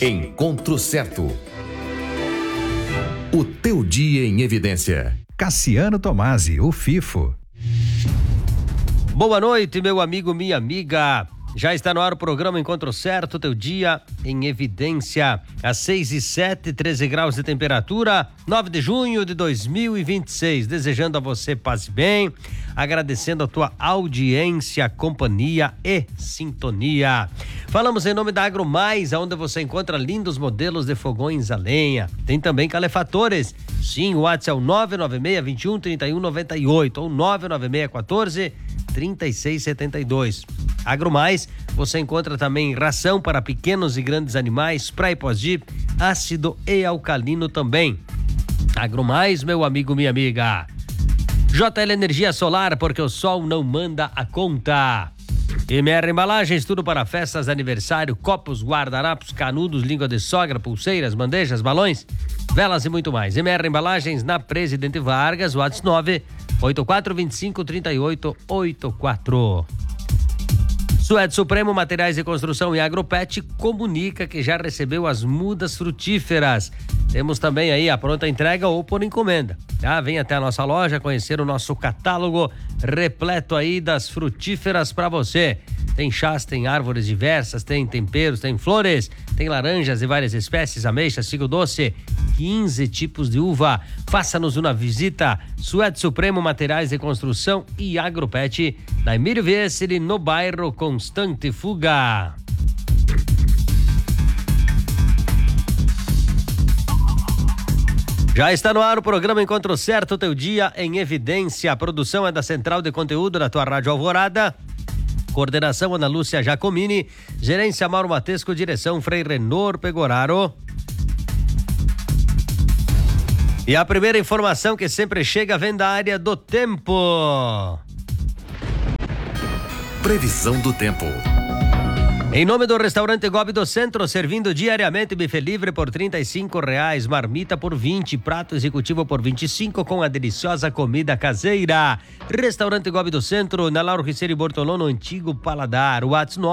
Encontro Certo. O teu dia em evidência. Cassiano Tomasi, o FIFO. Boa noite, meu amigo, minha amiga. Já está no ar o programa Encontro Certo, teu dia em evidência. Às 6h07, 13 graus de temperatura, 9 de junho de 2026. Desejando a você paz e bem, agradecendo a tua audiência, companhia e sintonia. Falamos em nome da AgroMais, onde você encontra lindos modelos de fogões a lenha. Tem também calefatores. Sim, o WhatsApp é o 996-21-3198 ou 996-14-3672. AgroMais, você encontra também ração para pequenos e grandes animais, spray pós-dip, ácido e alcalino também. AgroMais, meu amigo, minha amiga. JL Energia Solar, porque o sol não manda a conta. MR Embalagens, tudo para festas, aniversário, copos, guardanapos, canudos, língua de sogra, pulseiras, bandejas, balões, velas e muito mais. MR Embalagens na Presidente Vargas, WhatsApp 984253884. Suede Supremo Materiais de Construção e Agropet comunica que já recebeu as mudas frutíferas. Temos também aí a pronta entrega ou por encomenda. Vem até a nossa loja conhecer o nosso catálogo repleto aí das frutíferas para você. Tem chás, tem árvores diversas, tem temperos, tem flores, tem laranjas de várias espécies, ameixas, figo doce, 15 tipos de uva. Faça-nos uma visita. Suede Supremo Materiais de Construção e Agropet, na Emílio Viessere, no bairro Constante Fuga. Já está no ar o programa Encontro Certo, teu dia em evidência. A produção é da Central de Conteúdo da tua Rádio Alvorada. Coordenação Ana Lúcia Giacomini. Gerência Mauro Matesco. Direção Frei Renor Pegoraro. E a primeira informação que sempre chega vem da área do tempo. Previsão do tempo. Em nome do restaurante Gobi do Centro, servindo diariamente buffet livre por R$35, marmita por 20, prato executivo por 25, com a deliciosa comida caseira. Restaurante Gobi do Centro, na Lauro Riccieri Bortolão, no antigo Paladar. WhatsApp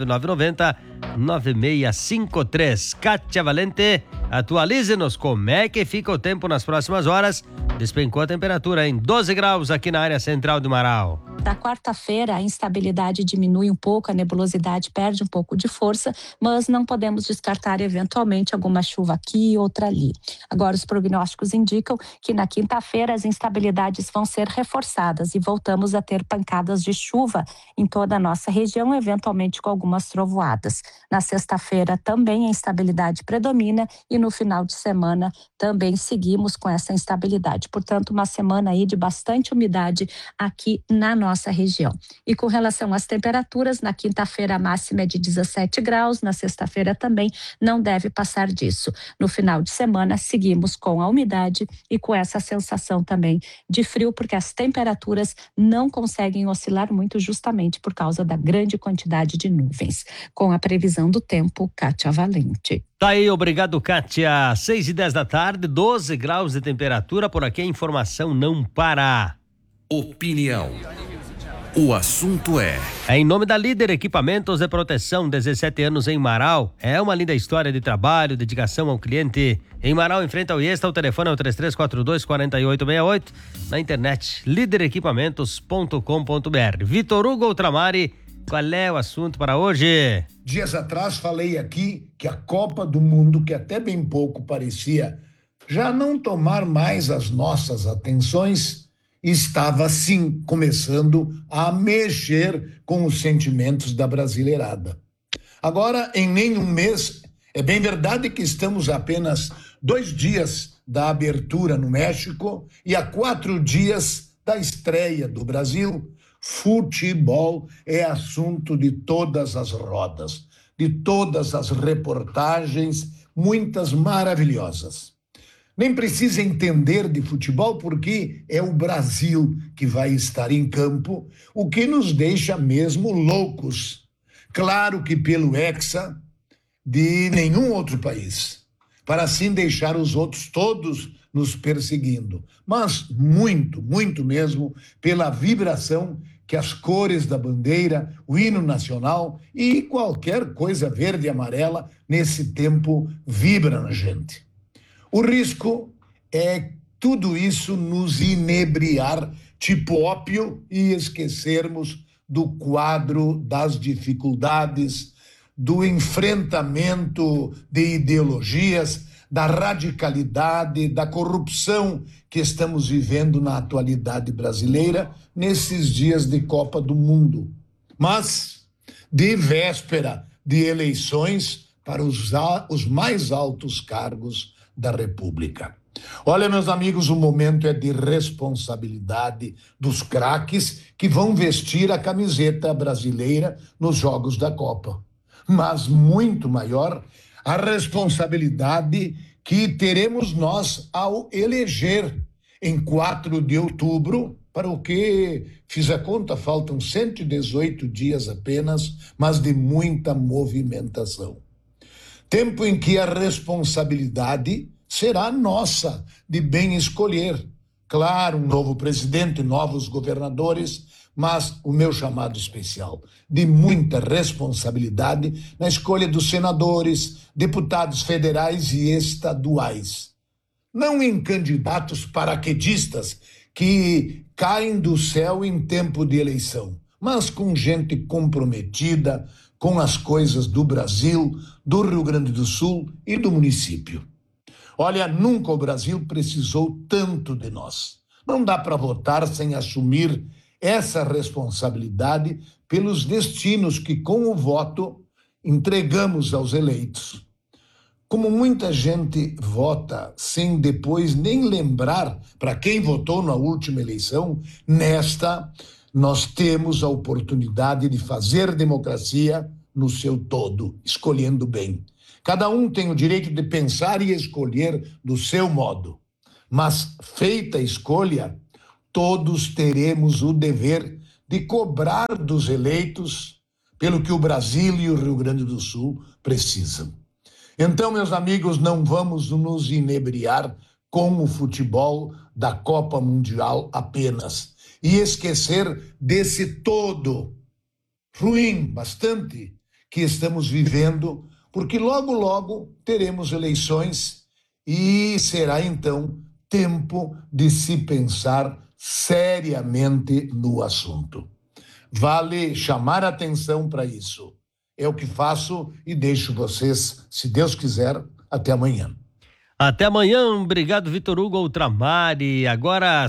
99990-9653. Kátia Valente, atualize-nos como é que fica o tempo nas próximas horas. Despencou a temperatura em 12 graus aqui na área central do Marau. Da quarta-feira, a instabilidade diminui um pouco, a nebulosidade perde um pouco de força, mas não podemos descartar eventualmente alguma chuva aqui e outra ali. Agora, os prognósticos indicam que na quinta-feira as instabilidades vão ser reforçadas e voltamos a ter pancadas de chuva em toda a nossa região, eventualmente com algumas trovoadas. Na sexta-feira também a instabilidade predomina e no final de semana também seguimos com essa instabilidade. Portanto, uma semana aí de bastante umidade aqui na nossa região. E com relação às temperaturas, na quinta-feira a máxima é de 17 graus, na sexta-feira também não deve passar disso. No final de semana seguimos com a umidade e com essa sensação também de frio, porque as temperaturas não conseguem oscilar muito justamente por causa da grande quantidade de nuvens. Com a previsão do tempo, Kátia Valente. Tá aí, obrigado, Kátia. 6h10 da tarde, 12 graus de temperatura, por aqui a informação não para. Opinião. O assunto é em nome da Líder Equipamentos de Proteção, 17 anos em Marau. É uma linda história de trabalho, dedicação ao cliente. Em Marau, em frente ao IESTA, o telefone é o 3342-4868. Na internet, liderequipamentos.com.br. Vitor Hugo Ultramari, qual é o assunto para hoje? Dias atrás falei aqui que a Copa do Mundo, que até bem pouco parecia já não tomar mais as nossas atenções, estava sim começando a mexer com os sentimentos da brasileirada. Agora, em nenhum mês, é bem verdade que estamos a apenas 2 dias da abertura no México e a 4 dias da estreia do Brasil. Futebol é assunto de todas as rodas, de todas as reportagens, muitas maravilhosas. Nem precisa entender de futebol, porque é o Brasil que vai estar em campo, o que nos deixa mesmo loucos. Claro que pelo Hexa de nenhum outro país, para assim deixar os outros todos nos perseguindo, mas muito, muito mesmo pela vibração que as cores da bandeira, o hino nacional e qualquer coisa verde e amarela nesse tempo vibra na gente. O risco é tudo isso nos inebriar tipo ópio e esquecermos do quadro das dificuldades, do enfrentamento de ideologias, da radicalidade, da corrupção que estamos vivendo na atualidade brasileira nesses dias de Copa do Mundo. Mas, de véspera de eleições para os mais altos cargos da República. Olha, meus amigos, o momento é de responsabilidade dos craques que vão vestir a camiseta brasileira nos Jogos da Copa. Mas muito maior a responsabilidade que teremos nós ao eleger em 4 de outubro, para o que, fiz a conta, faltam 118 dias apenas, mas de muita movimentação. Tempo em que a responsabilidade será nossa de bem escolher. Claro, um novo presidente, novos governadores, mas o meu chamado especial de muita responsabilidade na escolha dos senadores, deputados federais e estaduais. Não em candidatos paraquedistas que caem do céu em tempo de eleição, mas com gente comprometida com as coisas do Brasil, do Rio Grande do Sul e do município. Olha, nunca o Brasil precisou tanto de nós. Não dá para votar sem assumir essa responsabilidade pelos destinos que, com o voto, entregamos aos eleitos. Como muita gente vota sem depois nem lembrar para quem votou na última eleição, nesta nós temos a oportunidade de fazer democracia no seu todo, escolhendo bem. Cada um tem o direito de pensar e escolher do seu modo. Mas, feita a escolha, todos teremos o dever de cobrar dos eleitos pelo que o Brasil e o Rio Grande do Sul precisam. Então, meus amigos, não vamos nos inebriar com o futebol da Copa Mundial apenas e esquecer desse todo ruim, bastante, que estamos vivendo, porque logo, logo teremos eleições e será, então, tempo de se pensar seriamente no assunto. Vale chamar atenção para isso. É o que faço e deixo vocês, se Deus quiser, até amanhã. Até amanhã, obrigado Vitor Hugo Ultramari. Agora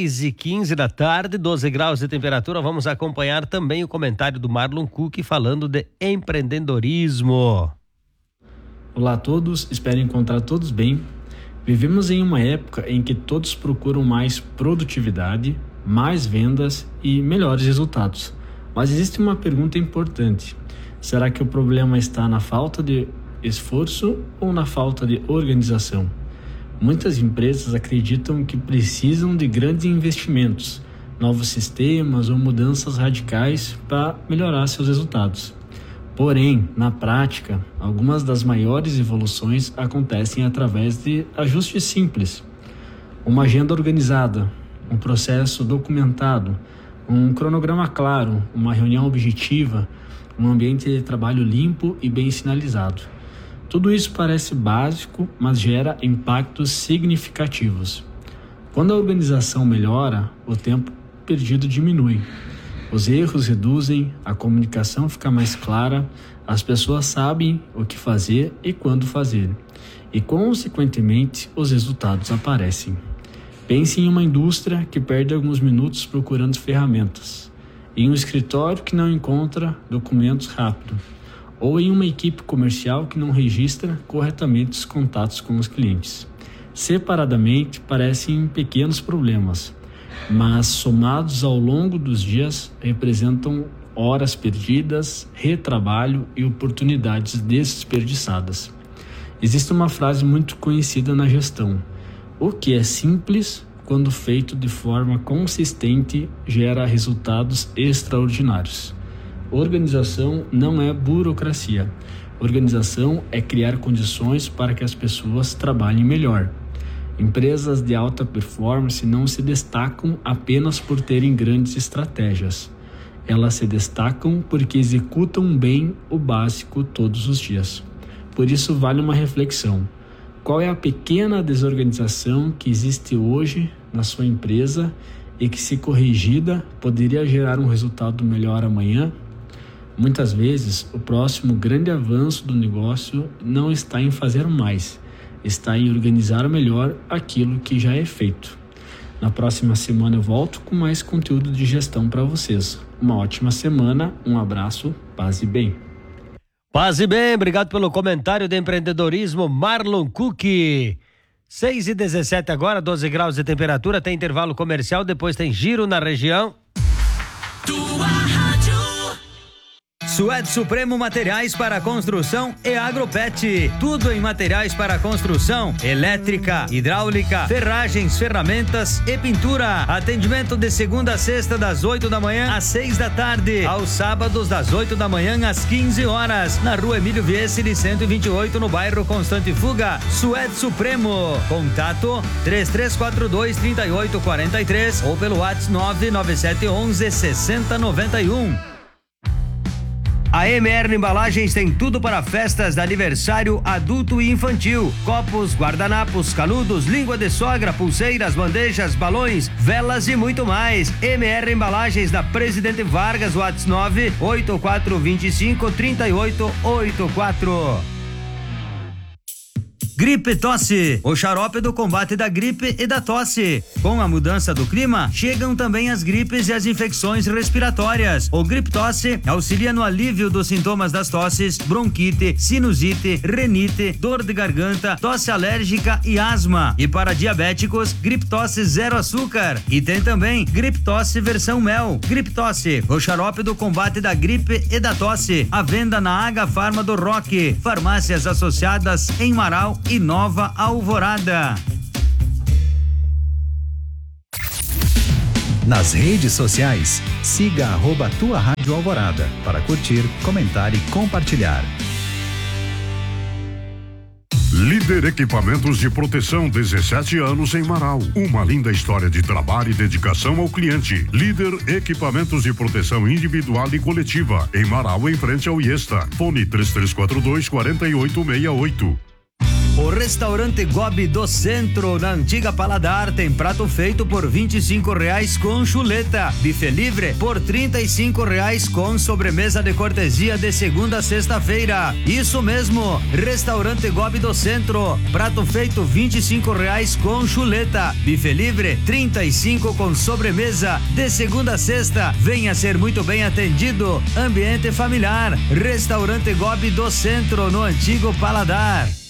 6h15 da tarde, 12 graus de temperatura. Vamos acompanhar também o comentário do Marlon Cook falando de empreendedorismo. Olá a todos, espero encontrar todos bem. Vivemos em uma época em que todos procuram mais produtividade, mais vendas e melhores resultados. Mas existe uma pergunta importante. Será que o problema está na falta de esforço ou na falta de organização? Muitas empresas acreditam que precisam de grandes investimentos, novos sistemas ou mudanças radicais para melhorar seus resultados. Porém, na prática, algumas das maiores evoluções acontecem através de ajustes simples. Uma agenda organizada, um processo documentado, um cronograma claro, uma reunião objetiva, um ambiente de trabalho limpo e bem sinalizado. Tudo isso parece básico, mas gera impactos significativos. Quando a organização melhora, o tempo perdido diminui. Os erros reduzem, a comunicação fica mais clara, as pessoas sabem o que fazer e quando fazer. E, consequentemente, os resultados aparecem. Pense em uma indústria que perde alguns minutos procurando ferramentas, em um escritório que não encontra documentos rápido, ou em uma equipe comercial que não registra corretamente os contatos com os clientes. Separadamente, parecem pequenos problemas, mas somados ao longo dos dias representam horas perdidas, retrabalho e oportunidades desperdiçadas. Existe uma frase muito conhecida na gestão: o que é simples, quando feito de forma consistente, gera resultados extraordinários. Organização não é burocracia. Organização é criar condições para que as pessoas trabalhem melhor. Empresas de alta performance não se destacam apenas por terem grandes estratégias. Elas se destacam porque executam bem o básico todos os dias. Por isso vale uma reflexão. Qual é a pequena desorganização que existe hoje na sua empresa e que, se corrigida, poderia gerar um resultado melhor amanhã? Muitas vezes, o próximo grande avanço do negócio não está em fazer mais, está em organizar melhor aquilo que já é feito. Na próxima semana eu volto com mais conteúdo de gestão para vocês. Uma ótima semana, um abraço, paz e bem. Paz e bem, obrigado pelo comentário de empreendedorismo, Marlon Cook. 6h17 agora, 12 graus de temperatura, tem intervalo comercial, depois tem giro na região. Tua rádio. Suede Supremo Materiais para Construção e Agropet. Tudo em materiais para construção, elétrica, hidráulica, ferragens, ferramentas e pintura. Atendimento de segunda a sexta das 8 da manhã às 6 da tarde. Aos sábados das 8 da manhã às 15 horas. Na rua Emílio Viesseli 128 no bairro Constante Fuga. Suede Supremo. Contato 3342-3843 ou pelo WhatsApp 99711-6091. A MR Embalagens tem tudo para festas de aniversário adulto e infantil. Copos, guardanapos, canudos, língua de sogra, pulseiras, bandejas, balões, velas e muito mais. MR Embalagens da Presidente Vargas, WhatsApp 98425-3884. Gripe Tosse, o xarope do combate da gripe e da tosse. Com a mudança do clima, chegam também as gripes e as infecções respiratórias. O Gripe Tosse auxilia no alívio dos sintomas das tosses, bronquite, sinusite, renite, dor de garganta, tosse alérgica e asma. E para diabéticos, Gripe Tosse zero açúcar. E tem também Gripe Tosse versão mel. Gripe Tosse, o xarope do combate da gripe e da tosse. À venda na Aga Farma do Roque, farmácias associadas em Marau e Nova Alvorada. Nas redes sociais, siga @Tua Rádio Alvorada para curtir, comentar e compartilhar. Líder Equipamentos de Proteção, 17 anos em Marau. Uma linda história de trabalho e dedicação ao cliente. Líder Equipamentos de Proteção Individual e Coletiva, em Marau, em frente ao IESTA. Fone 3342-4868. O restaurante Gobi do Centro, na antiga Paladar, tem prato feito por R$25 com chuleta, buffet livre por R$35 com sobremesa de cortesia de segunda a sexta-feira. Isso mesmo, restaurante Gobi do Centro, prato feito R$25 com chuleta, buffet livre R$35 com sobremesa de segunda a sexta. Venha ser muito bem atendido, ambiente familiar. Restaurante Gobi do Centro, no antigo Paladar.